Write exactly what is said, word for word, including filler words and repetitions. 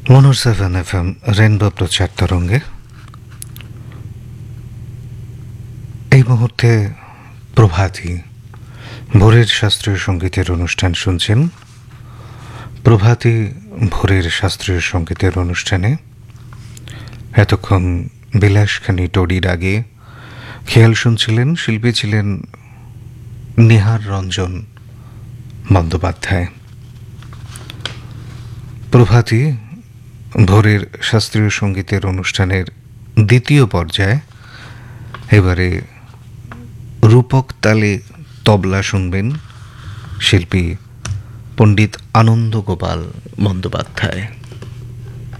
One ও seven F M rainbow প্রচার তরঙ্গে এই মুহূর্তে প্রভাতী ভোরের শাস্ত্রীয় সঙ্গীতের অনুষ্ঠান শুনছেন। প্রভাতী ভোরের শাস্ত্রীয় সঙ্গীতের অনুষ্ঠানে এতক্ষণ বিলাসখানি টডির আগে খেয়াল শুনছিলেন। শিল্পী ছিলেন নিহার রঞ্জন বন্দ্যোপাধ্যায়। প্রভাতী ভোরের শাস্ত্রীয় সঙ্গীতের অনুষ্ঠানের দ্বিতীয় পর্যায়ে এবারে রূপক তালে তবলা শুনবেন শিল্পী পণ্ডিত আনন্দ গোপাল বন্দ্যোপাধ্যায়।